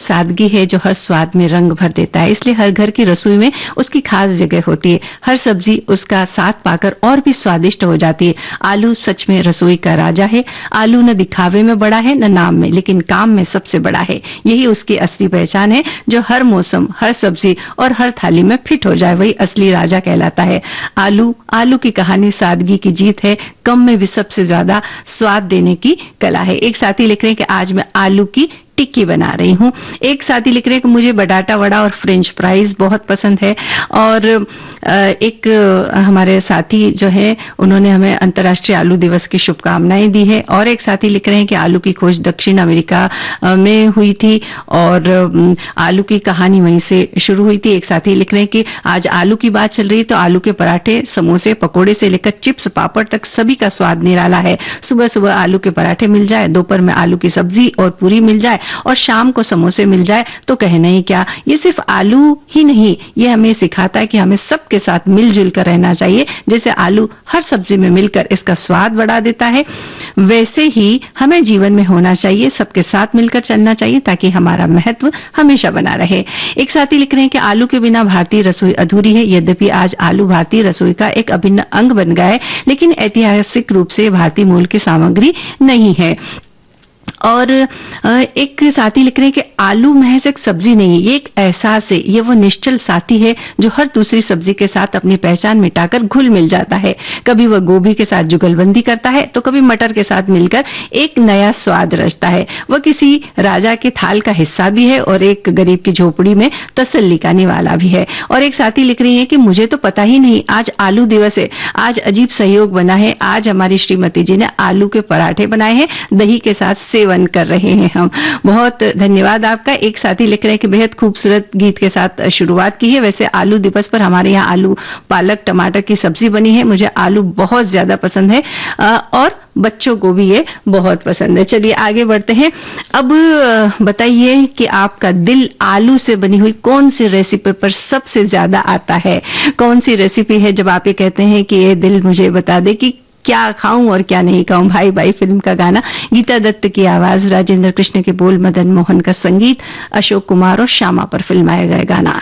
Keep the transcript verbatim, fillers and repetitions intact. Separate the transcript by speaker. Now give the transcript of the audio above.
Speaker 1: सादगी है जो हर स्वाद में रंग भर देता है, इसलिए हर घर की रसोई में उसकी खास जगह होती है। हर सब्जी उसका साथ पाकर और भी स्वादिष्ट हो जाती है। आलू सच में रसोई का राजा है। आलू न दिखावे में बड़ा है न नाम में, लेकिन काम में सबसे बड़ा है। यही उसकी असली पहचान है। जो हर मौसम, हर सब्जी और हर थाली में फिट हो जाए, वही असली राजा कहलाता है। आलू आलू की कहानी सादगी की जीत है। कम में भी सबसे ज्यादा स्वाद देने की कला है। एक साथी लिख रहे हैं कि आज मैं आलू की टिक्की बना रही हूं। एक साथी लिख रहे हैं कि मुझे बटाटा वड़ा और फ्रेंच फ्राइज बहुत पसंद है। और एक हमारे साथी जो है उन्होंने हमें अंतर्राष्ट्रीय आलू दिवस की शुभकामनाएं दी है। और एक साथी लिख रहे हैं कि आलू की खोज दक्षिण अमेरिका में हुई थी और आलू की कहानी वहीं से शुरू हुई थी। एक साथी लिख रहे हैं कि आज आलू की बात चल रही तो आलू के पराठे, समोसे, पकोड़े से लेकर चिप्स, पापड़ तक सभी का स्वाद निराला है। सुबह सुबह आलू के पराठे मिल जाए, दोपहर में आलू की सब्जी और पूरी मिल जाए और शाम को समोसे मिल जाए तो कहना ही क्या। ये सिर्फ आलू ही नहीं, ये हमें सिखाता है कि हमें सबके साथ मिलजुल कर रहना चाहिए। जैसे आलू हर सब्जी में मिलकर इसका स्वाद बढ़ा देता है, वैसे ही हमें जीवन में होना चाहिए, सबके साथ मिलकर चलना चाहिए ताकि हमारा महत्व हमेशा बना रहे। एक साथी लिख रहे हैं कि आलू के बिना भारतीय रसोई अधूरी है। यद्यपि आज आलू भारतीय रसोई का एक अभिन्न अंग बन गया है, लेकिन ऐतिहासिक रूप से भारतीय मूल की सामग्री नहीं है। और एक साथी लिख रहे हैं कि आलू महज एक सब्जी नहीं, ये एक एहसास है। ये वो निश्चल साथी है जो हर दूसरी सब्जी के साथ अपनी पहचान मिटाकर घुल मिल जाता है। कभी वह गोभी के साथ जुगलबंदी करता है तो कभी मटर के साथ मिलकर एक नया स्वाद रचता है। वह किसी राजा के थाल का हिस्सा भी है और एक गरीब की झोपड़ी में तसल्ली का निवाला भी है। और एक साथी लिख रही है कि मुझे तो पता ही नहीं आज आलू दिवस है। आज अजीब सहयोग बना है। आज हमारी श्रीमती जी ने आलू के पराठे बनाए हैं, दही के साथ सेवन कर रहे हैं हम। बहुत धन्यवाद आपका। एक साथी लिख रहे हैं कि बेहद खूबसूरत गीत के साथ शुरुआत की है। वैसे आलू दिवस पर हमारे यहाँ आलू पालक टमाटर की सब्जी बनी है। मुझे आलू बहुत ज्यादा पसंद है और बच्चों को भी ये बहुत पसंद है। चलिए आगे बढ़ते हैं। अब बताइए कि आपका दिल आलू से बनी हुई कौन सी रेसिपी पर सबसे ज्यादा आता है? कौन सी रेसिपी है जब आप ये कहते हैं कि ये दिल मुझे बता दे कि क्या खाऊं और क्या नहीं खाऊं? भाई भाई फिल्म का गाना, गीता दत्त की आवाज, राजेंद्र कृष्ण के बोल, मदन मोहन का संगीत, अशोक कुमार और श्यामा पर फिल्माया गया गाना।